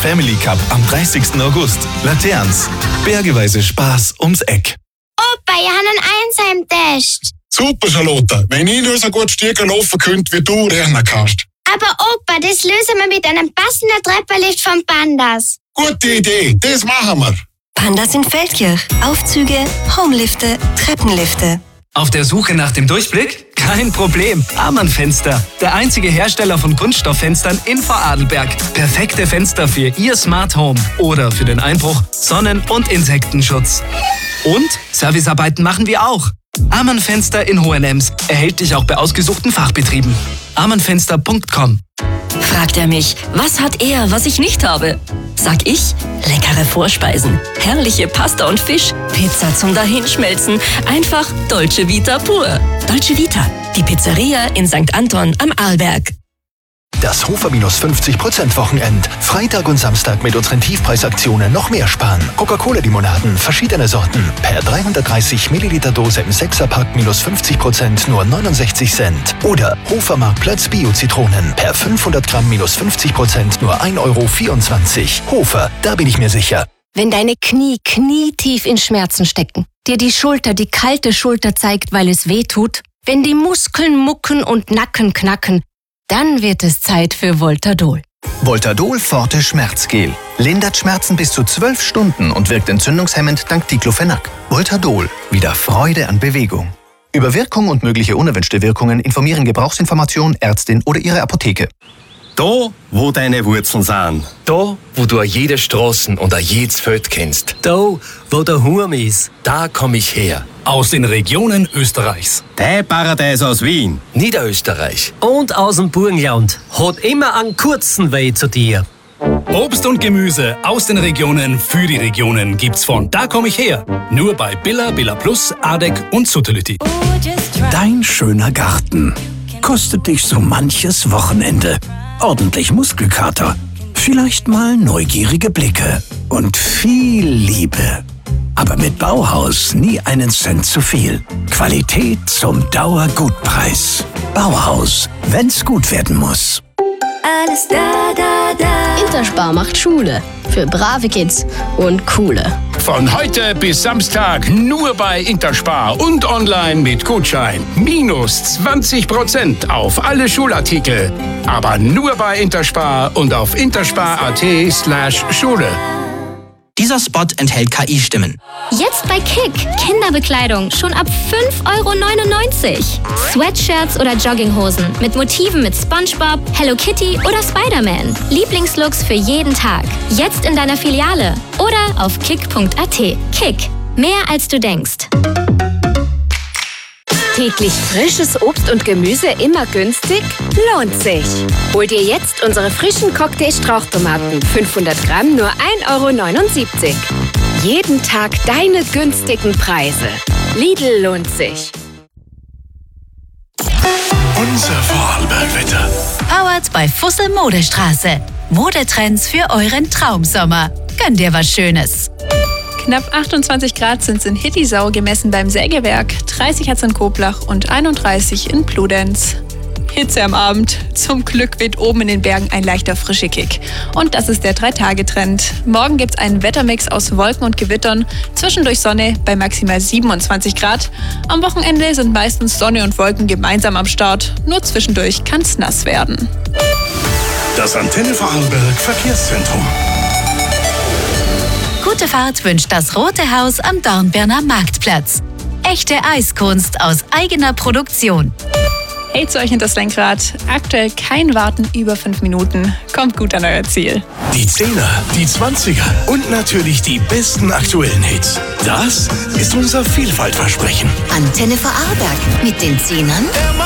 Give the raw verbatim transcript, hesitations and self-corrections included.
Family Cup am dreißigsten August. Laterns. Bergeweise Spaß ums Eck. Opa, ich habe einen Einsheim-Test. Super, Charlotte. Wenn ich nur so gut Stiegen laufen könnte, wie du rennen kannst. Aber Opa, das lösen wir mit einem passenden Treppenlift von Pandas. Gute Idee, das machen wir. Pandas in Feldkirch. Aufzüge, Homelifte, Treppenlifte. Auf der Suche nach dem Durchblick? Kein Problem. Amann Fenster. Der einzige Hersteller von Kunststofffenstern in Vorarlberg. Perfekte Fenster für Ihr Smart Home. Oder für den Einbruch, Sonnen- und Insektenschutz. Und Servicearbeiten machen wir auch. Amann Fenster in Hohenems. Erhältlich auch bei ausgesuchten Fachbetrieben. amannfenster punkt com. Fragt er mich, was hat er, was ich nicht habe? Sag ich, leckere Vorspeisen, herrliche Pasta und Fisch, Pizza zum Dahinschmelzen, einfach Dolce Vita pur. Dolce Vita, die Pizzeria in Sankt Anton am Arlberg. Das Hofer minus fünfzig Prozent Wochenend. Freitag und Samstag mit unseren Tiefpreisaktionen noch mehr sparen. Coca-Cola-Limonaden, verschiedene Sorten. Per dreihundertdreißig Milliliter Dose im Sechserpack minus fünfzig Prozent nur neunundsechzig Cent. Oder Hofer Marktplatz Bio-Zitronen. Per fünfhundert Gramm minus fünfzig Prozent nur ein Euro vierundzwanzig. Hofer, da bin ich mir sicher. Wenn deine Knie knietief in Schmerzen stecken, dir die Schulter die kalte Schulter zeigt, weil es weh tut, wenn die Muskeln mucken und Nacken knacken, dann wird es Zeit für Voltadol. Voltadol Forte Schmerzgel. Lindert Schmerzen bis zu zwölf Stunden und wirkt entzündungshemmend dank Diclofenac. Voltadol. Wieder Freude an Bewegung. Über Wirkung und mögliche unerwünschte Wirkungen informieren Gebrauchsinformation, Ärztin oder Ihre Apotheke. Da, wo deine Wurzeln sind. Da, wo du jede Straßen und jedes Feld kennst. Da, wo der Hurm ist. Da komm ich her. Aus den Regionen Österreichs. Der Paradies aus Wien. Niederösterreich. Und aus dem Burgenland. Hat immer einen kurzen Weg zu dir. Obst und Gemüse aus den Regionen für die Regionen gibt's von Da komm ich her. Nur bei Billa, Billa Plus, Adek und Suttelütti. Dein schöner Garten kostet dich so manches Wochenende. Ordentlich Muskelkater, vielleicht mal neugierige Blicke und viel Liebe. Aber mit Bauhaus nie einen Cent zu viel. Qualität zum Dauergutpreis. Bauhaus, wenn's gut werden muss. Alles da, da, da. Interspar macht Schule. Für brave Kids und coole. Von heute bis Samstag nur bei Interspar und online mit Gutschein. Minus zwanzig Prozent auf alle Schulartikel. Aber nur bei Interspar und auf interspar.at slash Schule. Dieser Spot enthält K I-Stimmen. Jetzt bei Kick. Kinderbekleidung schon ab fünf Euro neunundneunzig. Sweatshirts oder Jogginghosen mit Motiven mit SpongeBob, Hello Kitty oder Spider-Man. Lieblingslooks für jeden Tag. Jetzt in deiner Filiale oder auf kick punkt at. Kick. Mehr als du denkst. Täglich frisches Obst und Gemüse immer günstig? Lohnt sich. Hol dir jetzt unsere frischen Cocktail-Strauchtomaten. fünfhundert Gramm nur ein Euro neunundsiebzig. Jeden Tag deine günstigen Preise. Lidl lohnt sich. Unser Vorarlbergwetter. Powered bei Fussel Modestraße. Modetrends für euren Traumsommer. Gönn dir was Schönes. Knapp achtundzwanzig Grad sind es in Hittisau gemessen beim Sägewerk, dreißig hat es in Koblach und einunddreißig in Bludenz. Hitze am Abend. Zum Glück weht oben in den Bergen ein leichter frischer Kick. Und das ist der Drei-Tage-Trend. Morgen gibt es einen Wettermix aus Wolken und Gewittern, zwischendurch Sonne bei maximal siebenundzwanzig Grad. Am Wochenende sind meistens Sonne und Wolken gemeinsam am Start. Nur zwischendurch kann es nass werden. Das Antenne Vorarlberg Verkehrszentrum. Gute Fahrt wünscht das Rote Haus am Dornbirner Marktplatz. Echte Eiskunst aus eigener Produktion. Hey zu euch in das Lenkrad. Aktuell kein Warten über fünf Minuten. Kommt gut an euer Ziel. Die Zehner, die Zwanziger und natürlich die besten aktuellen Hits. Das ist unser Vielfaltversprechen. Antenne Vorarlberg mit den Zehnern